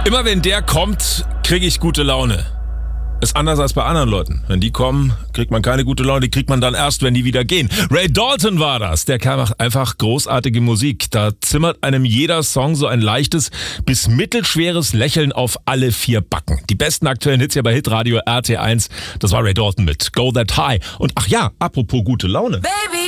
Immer wenn der kommt, kriege ich gute Laune. Ist anders als bei anderen Leuten. Wenn die kommen, kriegt man keine gute Laune, die kriegt man dann erst, wenn die wieder gehen. Ray Dalton war das. Der macht einfach großartige Musik. Da zimmert einem jeder Song so ein leichtes bis mittelschweres Lächeln auf alle 4 Backen. Die besten aktuellen Hits hier bei Hitradio RT1. Das war Ray Dalton mit Go That High. Und ach ja, apropos gute Laune. Baby,